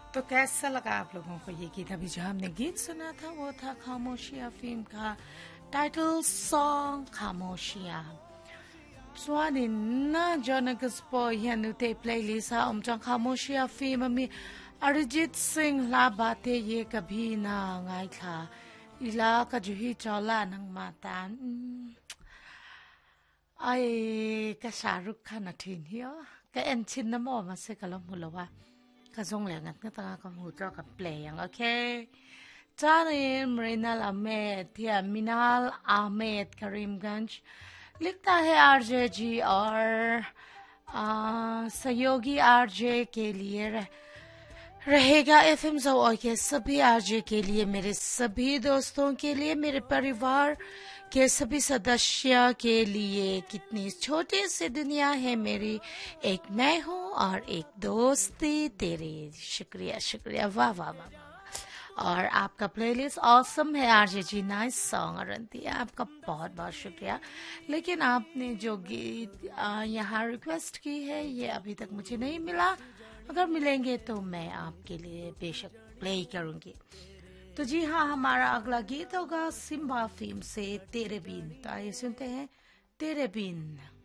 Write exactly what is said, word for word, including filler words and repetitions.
तो कैसा लगा आप लोगों को ये गीत? अभी जो हमने गीत सुना था वो था खामोशियाँ फिल्म का title song खामोशियाँ. Swanin na Jonagas po yan ute playlist ha umchang खामोशियाँ film में अरिजीत सिंह ला बाते ये कभी ना ngai kha ila ka juhi chola nang matan ai ka Shahrukh Khan athin hiyo ka en chin na mo ma se kalom hulawa ka zong le ngat ka ta ka hu cho ka play yang okay Tarin Mrinal Ahmed या मिनाल ahmed Karimganj लिखता है RJ जी और आ, सहयोगी RJ के लिए रह, रहेगा FM ज़ोई के सभी आरजे के लिए, मेरे सभी दोस्तों के लिए, मेरे परिवार के सभी सदस्य के लिए. कितनी छोटी सी दुनिया है मेरी, एक मैं हूँ और एक दोस्ती तेरी. शुक्रिया शुक्रिया, वाह वाह वाह. और आपका प्लेलिस्ट ऑसम है आरजे जी, नाइस सॉन्ग. अरंती आपका बहुत बहुत शुक्रिया. लेकिन आपने जो गीत यहाँ रिक्वेस्ट की है ये अभी तक मुझे नहीं मिला. अगर मिलेंगे तो मैं आपके लिए बेशक प्ले करूँगी. तो जी हाँ, हमारा अगला गीत होगा सिम्बा फिल्म से तेरे बिन. तो आइए सुनते हैं तेरे बिन.